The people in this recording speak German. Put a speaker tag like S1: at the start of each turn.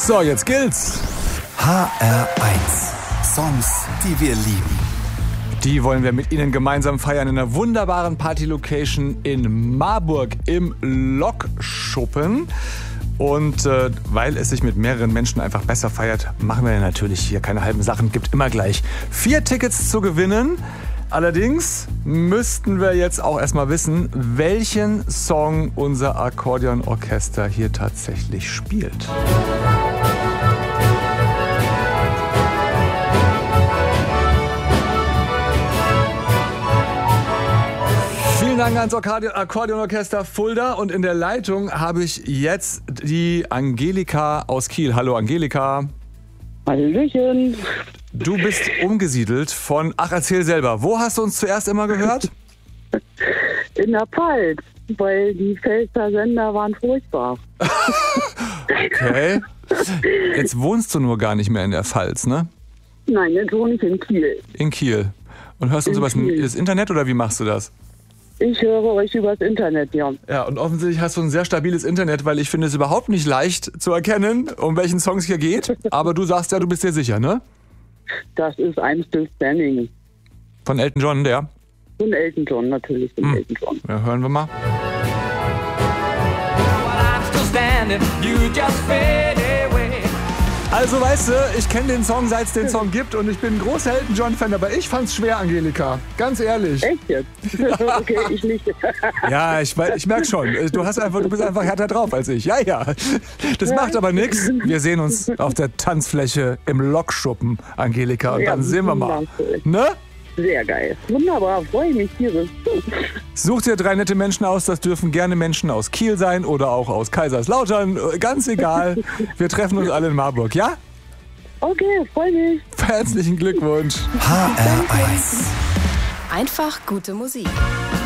S1: So, jetzt gilt's.
S2: HR1. Songs, die wir lieben.
S1: Die wollen wir mit Ihnen gemeinsam feiern in einer wunderbaren Party-Location in Marburg im Lokschuppen. Und weil es sich mit mehreren Menschen einfach besser feiert, machen wir natürlich hier keine halben Sachen. Gibt immer gleich 4 Tickets zu gewinnen. Allerdings müssten wir jetzt auch erstmal wissen, welchen Song unser Akkordeonorchester hier tatsächlich spielt. Vielen Dank ans Akkordeonorchester Fulda und in der Leitung habe ich jetzt die Angelika aus Kiel. Hallo Angelika.
S3: Hallöchen.
S1: Du bist umgesiedelt von, erzähl selber, wo hast du uns zuerst immer gehört?
S3: In der Pfalz, weil die Pfälzer Sender waren furchtbar.
S1: Okay. Jetzt wohnst du nur gar nicht mehr in der Pfalz, ne?
S3: Nein, jetzt wohne ich in Kiel.
S1: In Kiel. Und hörst du uns übers das Internet oder wie machst du das?
S3: Ich höre euch übers Internet, ja.
S1: Ja, und offensichtlich hast du ein sehr stabiles Internet, weil ich finde es überhaupt nicht leicht zu erkennen, um welchen Song es hier geht. Aber du sagst ja, du bist dir sicher, ne?
S3: Das ist I'm Still Standing.
S1: Von Elton John, der?
S3: Von Elton John, natürlich von Elton John.
S1: Ja, hören wir mal. Also weißt du, ich kenne den Song, seit es den Song gibt und ich bin ein großer Elton John-Fan, aber ich fand's schwer, Angelika. Ganz ehrlich.
S3: Echt jetzt? Okay, ich nicht.
S1: Ja, ich merke schon. Du bist einfach härter drauf als ich. Ja. Das macht aber nichts. Wir sehen uns auf der Tanzfläche im Lokschuppen, Angelika. Und dann sehen wir mal. Ne?
S3: Sehr geil. Wunderbar, freue ich mich tierisch.
S1: Such dir 3 nette Menschen aus. Das dürfen gerne Menschen aus Kiel sein oder auch aus Kaiserslautern. Ganz egal. Wir treffen uns alle in Marburg, ja?
S3: Okay, freue mich.
S1: Herzlichen Glückwunsch.
S2: HR1.
S4: Einfach gute Musik.